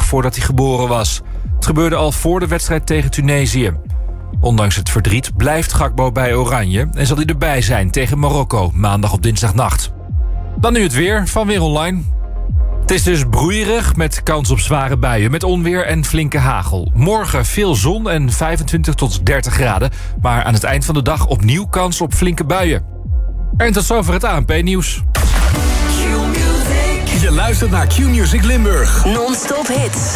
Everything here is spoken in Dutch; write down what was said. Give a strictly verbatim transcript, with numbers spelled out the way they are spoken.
voordat hij geboren was. Het gebeurde al voor de wedstrijd tegen Tunesië. Ondanks het verdriet blijft Gakpo bij Oranje en zal hij erbij zijn tegen Marokko maandag op dinsdagnacht. Dan nu het weer van Weer Online. Het is dus broeierig met kans op zware buien met onweer en flinke hagel. Morgen veel zon en vijfentwintig tot dertig graden. Maar aan het eind van de dag opnieuw kans op flinke buien. En tot zover het A N P-nieuws. Je luistert naar Q-Music Limburg. Non-stop hits.